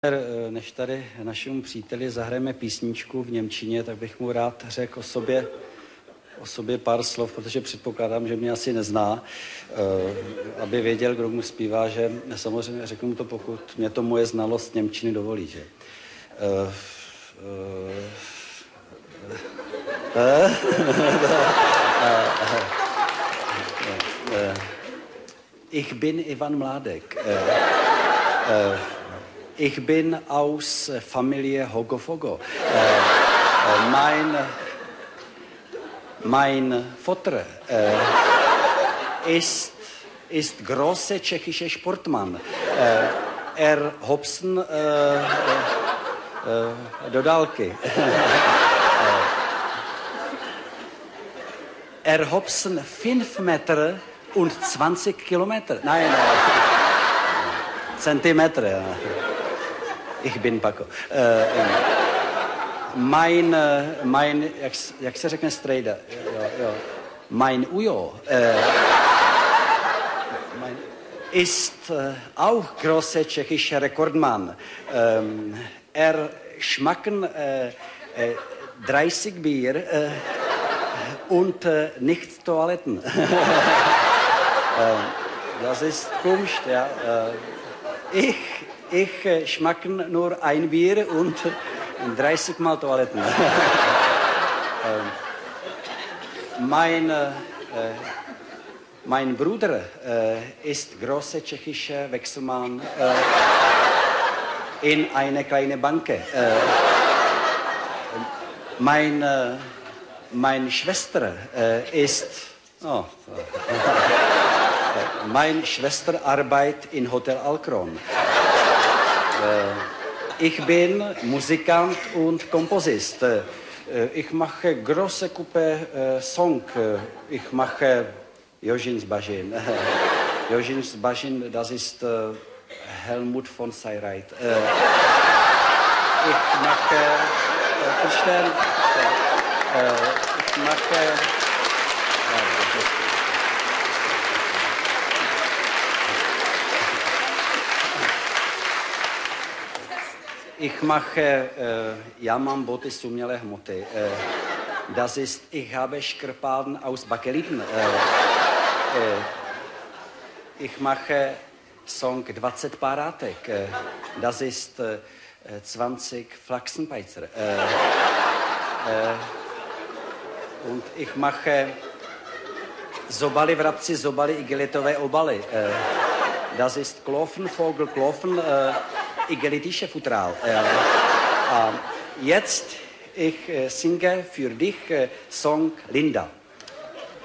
Než tady našemu příteli zahrajeme písničku v němčině, tak bych mu rád řekl o sobě pár slov, protože předpokládám, že mě asi nezná, aby věděl, kdo mu zpívá, že samozřejmě řeknu mu to, pokud mě to moje znalost němčiny dovolí, že. Ich bin Ivan Mládek. Ich bin aus Familie Hogofogo. Mein Vater ist große tschechische Sportmann. Hobson do dálky. Hobson 5 Meter und 20 Kilometer. Nein. Centimetr. Ich bin Paco. Jak se řekne strejda? Jo. Mein Ujo ist auch großer tschechischer Rekordmann. Schmacken 30 Bier und nicht Toiletten. Das ist Kunst, ja. Ich schmacken nur ein Bier und 30 Mal Toiletten. Mein Bruder ist großer tschechischer Wechselmann in eine kleine Bank. Meine Schwester Meine Schwester arbeitet in Hotel Alcron. Ich bin Musikant und Komposist. Ich mache große Gruppe Song. Ich mache Jožin Zbažin. Jožin Zbažin, das ist Helmut von Seyreit. Ich mache verstehen. Ich mache já mám boty z umělé hmoty. Das ist, ich habe Škrpaden aus Bakeliten. Ich mache Song 20 Parátek. Das ist 20 Flachsenpeitzer. Und ich mache Zobaly vrabci, zobaly igelitové obaly. Das ist Klofen, Vogel, Klofen, igelitische Futteral. Jetzt ich singe für dich Song Linda.